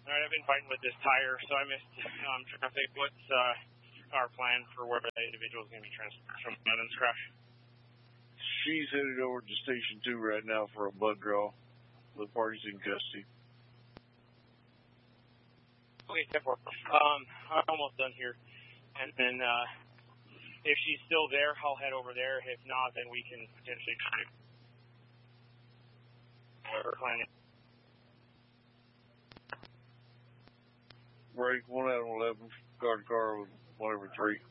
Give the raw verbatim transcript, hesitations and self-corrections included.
right, I've been fighting with this tire, so I missed um, traffic. What's uh, our plan for where the individual is going to be transferred from Evans crash? She's headed over to Station two right now for a blood draw. The party's in custody. Okay, ten four. Um, I'm almost done here. And then uh, if she's still there, I'll head over there. If not, then we can potentially try whatever plan. Break one out of eleven, car to car with one over three.